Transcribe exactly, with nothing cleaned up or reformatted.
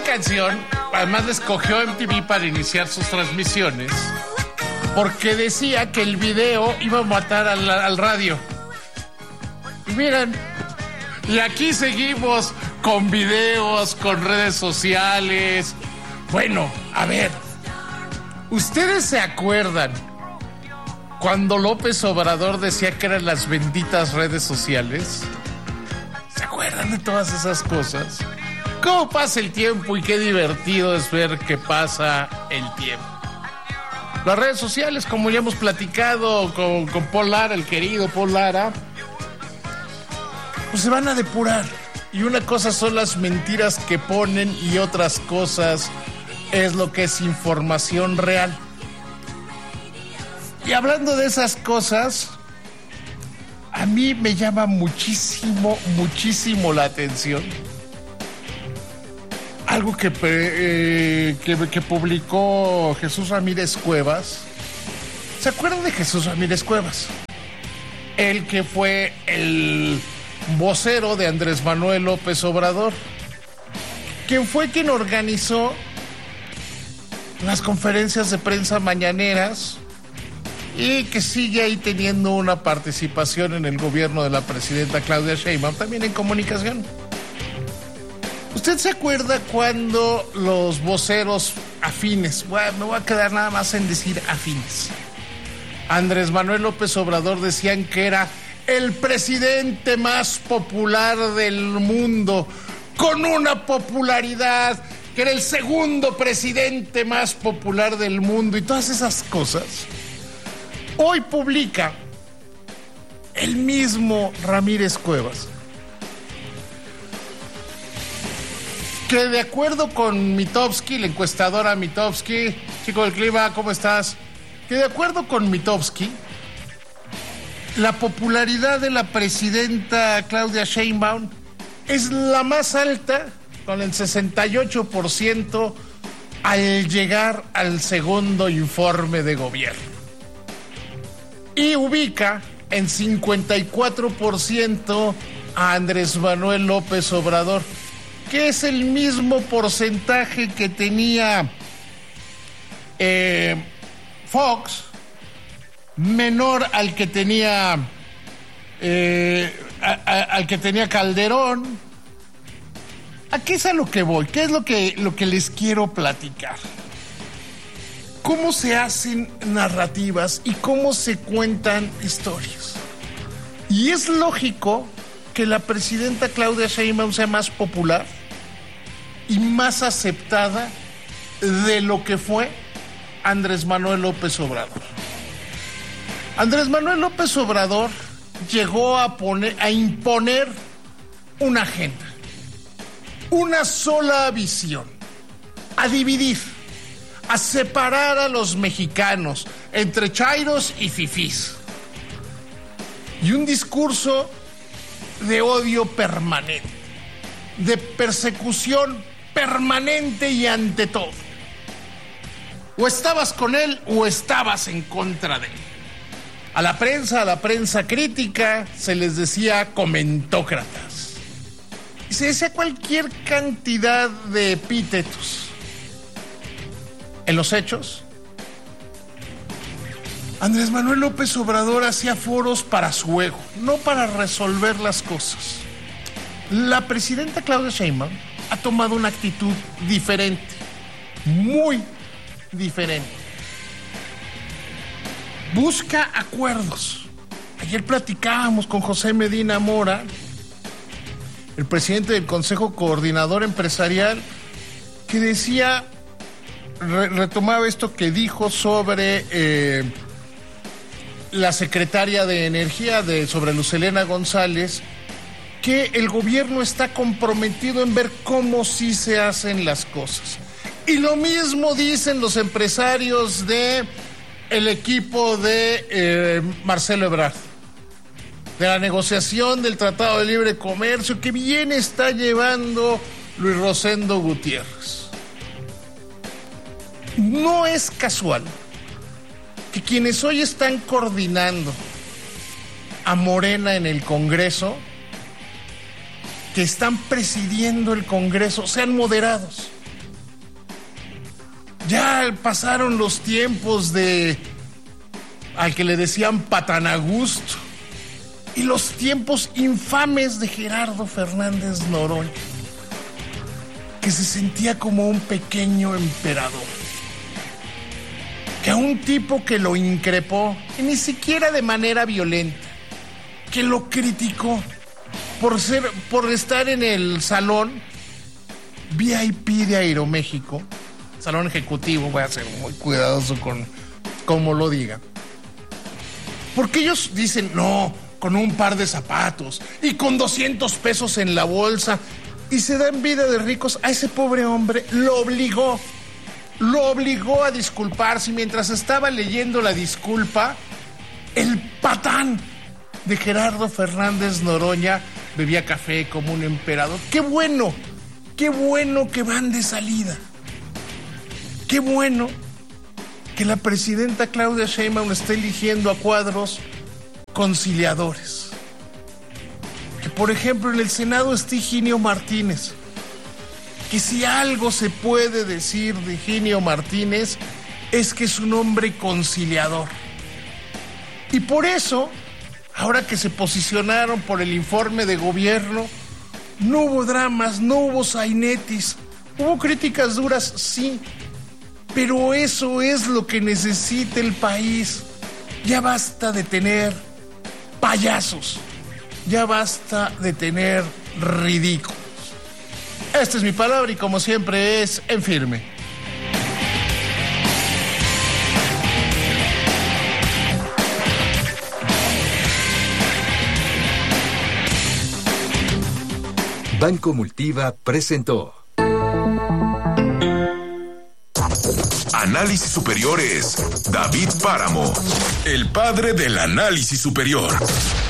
canción, además la escogió M T V para iniciar sus transmisiones, porque decía que el video iba a matar al, al radio. Y miren, y aquí seguimos con videos, con redes sociales. Bueno, a ver, ¿ustedes se acuerdan cuando López Obrador decía que eran las benditas redes sociales? ¿Se acuerdan de todas esas cosas? ¿Cómo pasa el tiempo y qué divertido es ver que pasa el tiempo? Las redes sociales, como ya hemos platicado con, con Paul Lara, el querido Paul Lara, pues se van a depurar. Y una cosa son las mentiras que ponen y otras cosas es lo que es información real. Y hablando de esas cosas, a mí me llama muchísimo, muchísimo la atención algo que, eh, que, que publicó Jesús Ramírez Cuevas. ¿Se acuerdan de Jesús Ramírez Cuevas? El que fue el vocero de Andrés Manuel López Obrador, quien fue quien organizó las conferencias de prensa mañaneras y que sigue ahí teniendo una participación en el gobierno de la presidenta Claudia Sheinbaum, también en comunicación. ¿Usted se acuerda cuando los voceros afines, bueno, me voy a quedar nada más en decir afines, Andrés Manuel López Obrador, decían que era el presidente más popular del mundo, con una popularidad, que era el segundo presidente más popular del mundo y todas esas cosas? Hoy publica el mismo Ramírez Cuevas que, de acuerdo con Mitofsky, la encuestadora Mitofsky, chico del clima, ¿cómo estás? Que de acuerdo con Mitofsky, la popularidad de la presidenta Claudia Sheinbaum es la más alta, con el sesenta y ocho por ciento al llegar al segundo informe de gobierno. Y ubica en cincuenta y cuatro por ciento a Andrés Manuel López Obrador, que es el mismo porcentaje que tenía eh, Fox, menor al que tenía eh, a, a, al que tenía Calderón. ¿A qué es a lo que voy? ¿Qué es lo que, lo que les quiero platicar? ¿Cómo se hacen narrativas y cómo se cuentan historias? Y es lógico que la presidenta Claudia Sheinbaum sea más popular y más aceptada de lo que fue Andrés Manuel López Obrador. Andrés Manuel López Obrador llegó a poner, a imponer una agenda, una sola visión, a dividir, a separar a los mexicanos entre chairos y fifís, y un discurso de odio permanente, de persecución permanente y ante todo. O estabas con él o estabas en contra de él. A la prensa, a la prensa crítica, se les decía comentócratas. Y se decía cualquier cantidad de epítetos. En los hechos, Andrés Manuel López Obrador hacía foros para su ego, no para resolver las cosas. La presidenta Claudia Sheinbaum ha tomado una actitud diferente, muy diferente. Busca acuerdos. Ayer platicábamos con José Medina Mora, el presidente del Consejo Coordinador Empresarial, que decía, re- retomaba esto que dijo sobre eh, la secretaria de Energía, de, sobre Luz Helena González, que el gobierno está comprometido en ver cómo sí se hacen las cosas. Y lo mismo dicen los empresarios de el equipo de eh, Marcelo Ebrard, de la negociación del Tratado de Libre Comercio que bien está llevando Luis Rosendo Gutiérrez. No es casual que quienes hoy están coordinando a Morena en el Congreso, que están presidiendo el Congreso, sean moderados. Ya pasaron los tiempos de al que le decían Patanagusto y los tiempos infames de Gerardo Fernández Noroña, que se sentía como un pequeño emperador, que a un tipo que lo increpó, y ni siquiera de manera violenta, que lo criticó por ser, por estar en el salón V I P de Aeroméxico, salón ejecutivo, voy a ser muy cuidadoso con cómo lo diga, porque ellos dicen, no, con un par de zapatos y con doscientos pesos en la bolsa, y se dan vida de ricos. A ese pobre hombre lo obligó, lo obligó a disculparse, y mientras estaba leyendo la disculpa, el patán de Gerardo Fernández Noroña bebía café como un emperador. ¡Qué bueno! ¡Qué bueno que van de salida! ¡Qué bueno que la presidenta Claudia Sheinbaum está eligiendo a cuadros conciliadores! Que, por ejemplo, en el Senado está Higinio Martínez. Que si algo se puede decir de Higinio Martínez es que es un hombre conciliador. Y por eso, ahora que se posicionaron por el informe de gobierno, no hubo dramas, no hubo sainetis. Hubo críticas duras, sí, pero eso es lo que necesita el país. Ya basta de tener payasos, ya basta de tener ridículos. Esta es mi palabra y como siempre es en firme. Banco Multiva presentó Análisis Superiores, David Páramo, el padre del análisis superior.